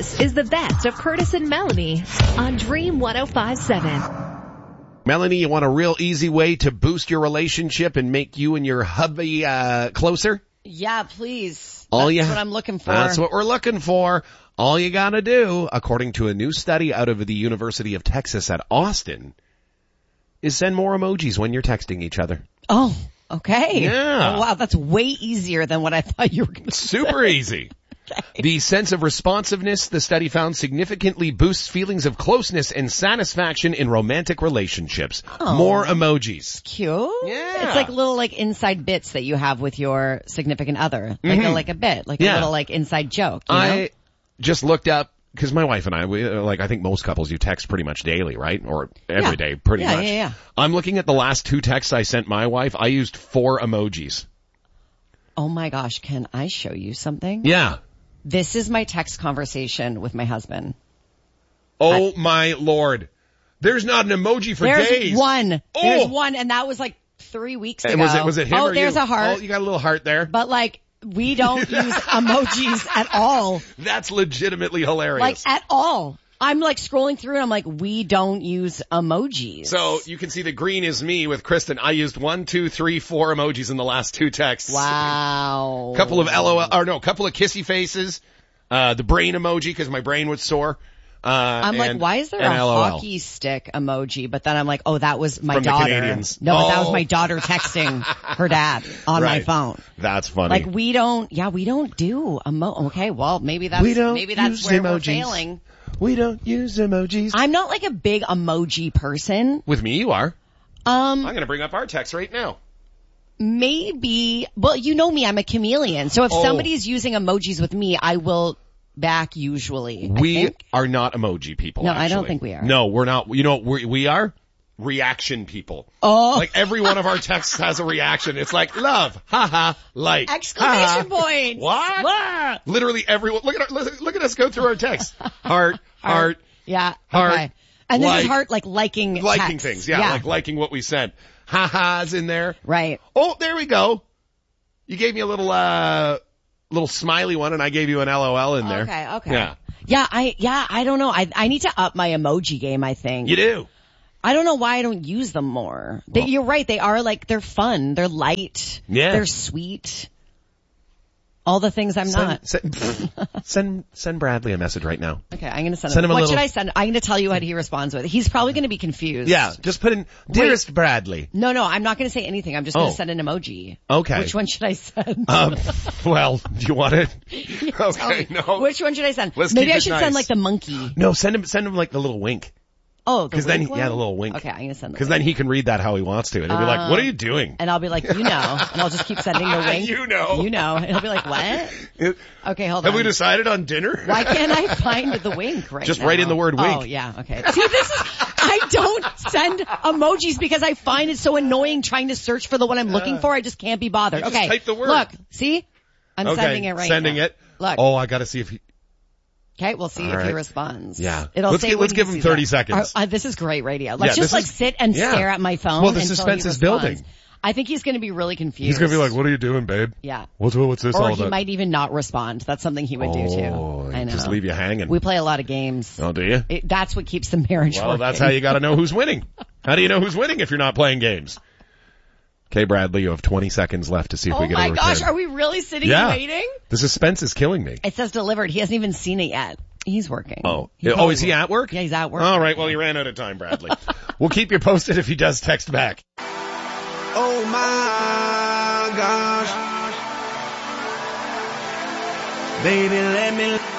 This is the best of Curtis and Melanie on Dream 105.7. Melanie, you want a real easy way to boost your relationship and make you and your hubby closer? Yeah, please. That's what I'm looking for. That's what we're looking for. All you gotta do, according to a new study out of the University of Texas at Austin, is send more emojis when you're texting each other. Oh, okay. Yeah. Oh, wow, that's way easier than what I thought you were going to say. Super easy. Okay. The sense of responsiveness, the study found, significantly boosts feelings of closeness and satisfaction in romantic relationships. Oh, more emojis. Cute. Yeah. It's like little inside bits that you have with your significant other. Like a bit. Like a little inside joke. You know? I just looked up, because my wife and I, I think most couples, you text pretty much daily, right? Or every day, pretty much. Yeah. I'm looking at the last 2 texts I sent my wife. I used 4 emojis. Oh my gosh, can I show you something? Yeah. This is my text conversation with my husband. Oh my Lord. There's not an emoji for days. There's one. Oh. There's one, and that was 3 weeks ago. Was it him or you? There's a heart. Oh, you got a little heart there. But we don't use emojis at all. That's legitimately hilarious. At all. I'm scrolling through and I'm we don't use emojis. So you can see the green is me with Kristen. I used 1, 2, 3, 4 emojis in the last 2 texts. Wow. Couple of couple of kissy faces. The brain emoji because my brain was sore. I'm why is there a LOL. hockey stick emoji? But then I'm oh, that was my From daughter. The Canadians. No, but that was my daughter texting her dad on my phone. That's funny. we don't do okay, well, maybe that's where emojis. we're failing. We don't use emojis. I'm not a big emoji person. With me, you are. I'm going to bring up our text right now. Maybe, well, you know me, I'm a chameleon. So if somebody's using emojis with me, I will back usually. We are not emoji people. No, actually. I don't think we are. No, we're not. You know what we are? Reaction people. Oh. Every one of our texts has a reaction. It's love, haha, exclamation point. What? Literally everyone. Look at us go through our texts. Heart. Yeah. Heart. Okay. And this is heart liking text. Things. Yeah. Liking what we sent. Ha-ha's in there. Right. Oh, there we go. You gave me a little smiley one and I gave you an LOL in there. Okay. Yeah. I don't know. I need to up my emoji game, I think. You do. I don't know why I don't use them more. You're right. They are they're fun. They're light. Yeah. They're sweet. All the things I'm not. Send Bradley a message right now. Okay, I'm going to send him. What should I send? I'm going to tell you what he responds with. He's probably going to be confused. Yeah, just put in, dearest Bradley. No, I'm not going to say anything. I'm just going to send an emoji. Okay. Which one should I send? Well, do you want it? Okay, no. Which one should I send? Let's Maybe keep I it should nice. send the monkey. No, send him the little wink. Oh, because then, the little wink. Okay, I'm going to send because then he can read that how he wants to. And he'll be like, what are you doing? And I'll be like, and I'll just keep sending the wink. You know. And he'll be like, what? Okay, hold on. Have we decided on dinner? Why can't I find the wink right just now? write in the word wink. Oh, yeah, okay. See, I don't send emojis because I find it so annoying trying to search for the one I'm looking for. I just can't be bothered. Just Okay. type the word. Look, see? I'm sending it right now. Sending it. Look. Oh, I gotta see if he... Okay, we'll see if he responds. Yeah. Let's give him 30 seconds. This is great radio. Let's just sit and stare at my phone. Well, the suspense is building. I think he's going to be really confused. He's going to be like, what are you doing, babe? Yeah. What's this all about? Or he might even not respond. That's something he would do too. I know. Just leave you hanging. We play a lot of games. Oh, do you? That's what keeps the marriage working. Well, that's how you got to know who's winning. How do you know who's winning if you're not playing games? Okay, Bradley, you have 20 seconds left to see if we get a return. Oh my gosh, are we really sitting and waiting? The suspense is killing me. It says delivered. He hasn't even seen it yet. He's working. Oh, is he at work? Yeah, he's at work. All right, well, you ran out of time, Bradley. We'll keep you posted if he does text back. Oh my gosh. Baby, let me